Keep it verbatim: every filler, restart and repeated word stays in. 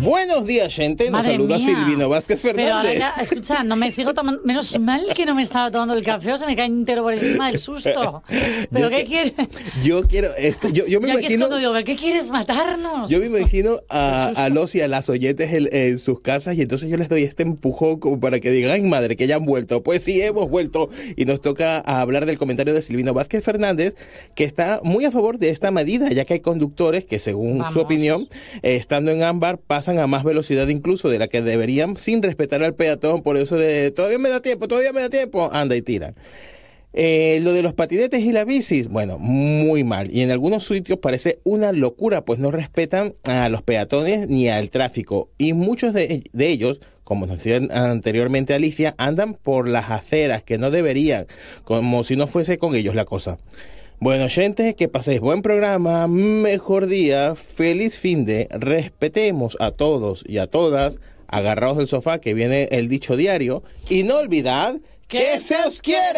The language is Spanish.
Buenos días, gente. Nos Madre saluda mía. Silvino Vázquez Pero ahora Fernández. ya, escucha, no me sigo tomando. Menos mal que no me estaba tomando el café o se me cae entero por encima del susto. ¿Pero Yo qué que- quieres? Yo quiero, esto, yo, yo me Ya que es imagino, cuando digo, ¿qué quieres matarnos? yo me imagino a, a los y a las oyentes en, en sus casas y entonces yo les doy este empujón como para que digan, ay madre, que ya han vuelto. Pues sí, hemos vuelto y nos toca hablar del comentario de Silvino Vázquez Fernández, que está muy a favor de esta medida, ya que hay conductores que según Vamos. su opinión, eh, estando en ámbar, pasan a más velocidad incluso de la que deberían sin respetar al peatón, por eso de todavía me da tiempo, todavía me da tiempo, anda y tiran. Eh, lo de los patinetes y la bicis, bueno, muy mal. Y en algunos sitios parece una locura, pues no respetan a los peatones ni al tráfico. Y muchos de, de ellos, como nos decía anteriormente Alicia, andan por las aceras que no deberían, como si no fuese con ellos la cosa. Bueno, gente, que paséis buen programa, mejor día, feliz fin de, respetemos a todos y a todas, agarraos del sofá que viene el dicho diario, y no olvidad que se os quiere.